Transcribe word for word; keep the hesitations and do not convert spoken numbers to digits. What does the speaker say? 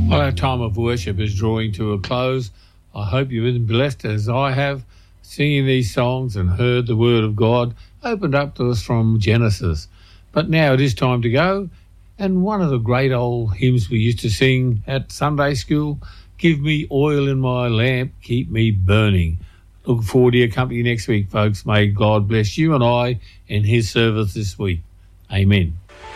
Well, our time of worship is drawing to a close. I hope you've been blessed as I have, singing these songs and heard the Word of God opened up to us from Genesis. But now it is time to go, and one of the great old hymns we used to sing at Sunday school, Give Me Oil in My Lamp, Keep Me Burning. Looking forward to your company next week, folks. May God bless you and I in his service this week. Amen.